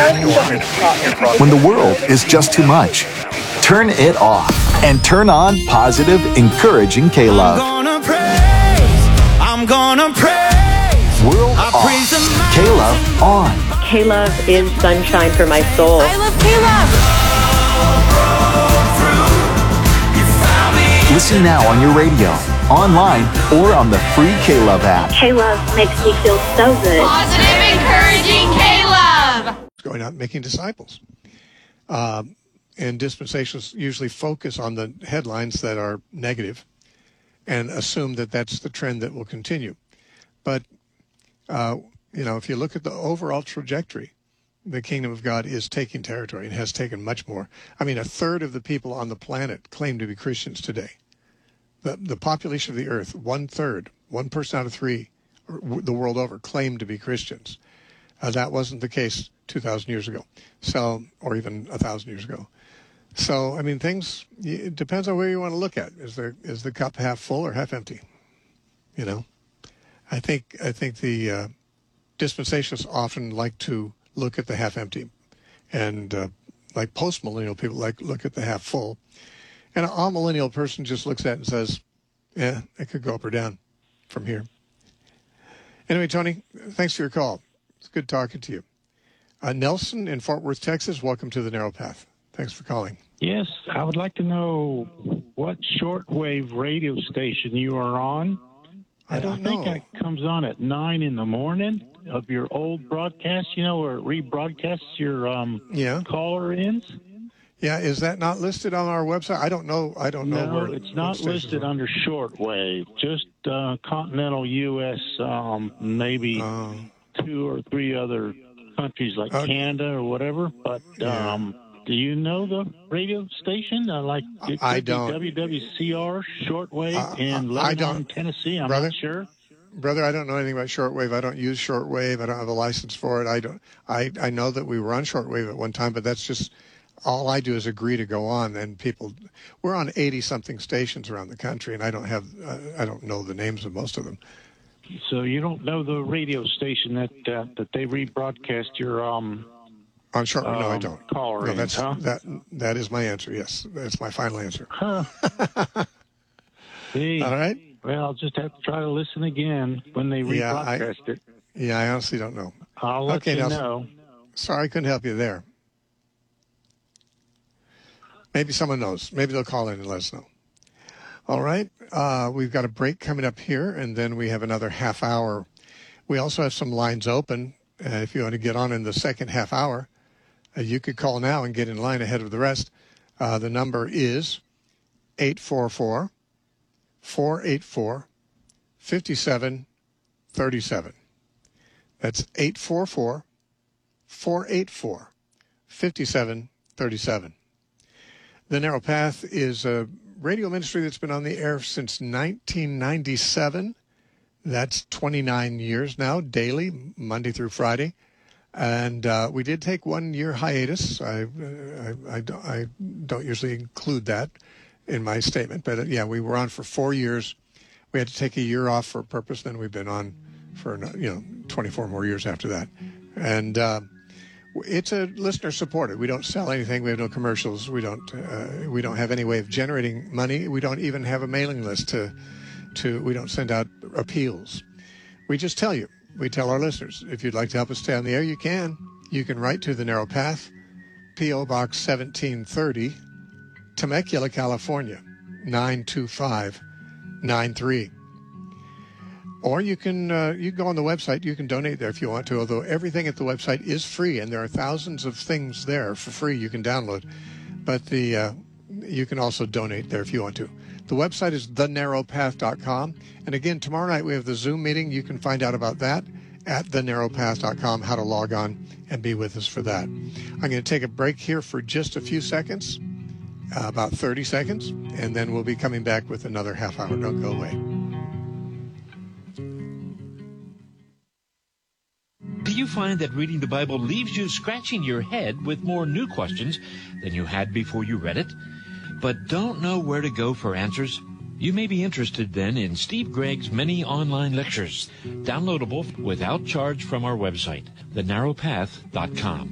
When the world is just too much, turn it off and turn on positive, encouraging K-Love. I'm gonna praise. World off. K-Love on. K-Love is sunshine for my soul. I love K-Love. Listen now on your radio, online, or on the free K-Love app. K-Love makes me feel so good. Positive, encouraging K-Love. Going out and making disciples. And dispensationalists usually focus on the headlines that are negative and assume that that's the trend that will continue. But, if you look at the overall trajectory, the kingdom of God is taking territory and has taken much more. I mean, a third of the people on the planet claim to be Christians today. The population of the earth, 1/3, 1 person out of 3, the world over, claim to be Christians. That wasn't the case 2,000 years ago, or even 1,000 years ago. So, I mean, it depends on where you want to look at. Is the cup half full or half empty? I think the dispensationalists often like to look at the half empty, and like post-millennial people look at the half full. And an all-millennial person just looks at it and says, yeah, it could go up or down from here. Anyway, Tony, thanks for your call. It's good talking to you. Nelson in Fort Worth, Texas, welcome to the Narrow Path. Thanks for calling. Yes, I would like to know what shortwave radio station you are on. I don't know. I think it comes on at 9 in the morning of your old broadcast, where it rebroadcasts your caller-ins. Yeah, is that not listed on our website? I don't know. No, where it's not listed under shortwave. Just continental U.S., maybe 2 or 3 other countries like Canada or whatever. But do you know the radio station? I don't. WWCR shortwave in Lebanon, Tennessee. I'm not sure. Brother, I don't know anything about shortwave. I don't use shortwave. I don't have a license for it. I know that we were on shortwave at one time, but that's just all I do is agree to go on. And we're on 80-something stations around the country, and I don't know the names of most of them. So you don't know the radio station that they rebroadcast your on shortwave? No, I don't. Caller no, that's that is my answer. Yes, that's my final answer. Huh. See, all right. Well, I'll just have to try to listen again when they rebroadcast it. Yeah, I honestly don't know. I'll let you know. Sorry, I couldn't help you there. Maybe someone knows. Maybe they'll call in and let us know. All right. We've got a break coming up here, and then we have another half hour. We also have some lines open. If you want to get on in the second half hour, you could call now and get in line ahead of the rest. The number is 844-484-5737. That's 844-484-5737. The Narrow Path is a radio ministry that's been on the air since 1997. That's 29 years now, daily, Monday through Friday. And we did take 1 year hiatus. I don't usually include that in my statement, but we were on for 4 years. We had to take a year off for a purpose. Then we've been on for 24 more years after that. And it's a listener supported. We don't sell anything. We have no commercials. We don't have any way of generating money. We don't even have a mailing list we don't send out appeals. We just tell you. We tell our listeners, if you'd like to help us stay on the air, you can. You can write to The Narrow Path, P.O. Box 1730, Temecula, California, 92593. Or you can go on the website. You can donate there if you want to, although everything at the website is free, and there are thousands of things there for free you can download. But you can also donate there if you want to. The website is thenarrowpath.com. And again, tomorrow night we have the Zoom meeting. You can find out about that at thenarrowpath.com, how to log on and be with us for that. I'm going to take a break here for just a few seconds, about 30 seconds, and then we'll be coming back with another half hour. Don't go away. Do you find that reading the Bible leaves you scratching your head with more new questions than you had before you read it, but don't know where to go for answers? You may be interested then in Steve Gregg's many online lectures, downloadable without charge from our website, thenarrowpath.com.